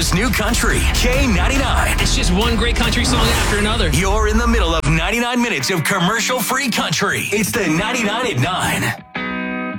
Denver's new country, K99. It's just one great country song after another. You're in the middle of 99 minutes of commercial-free country. It's the 99 at 9.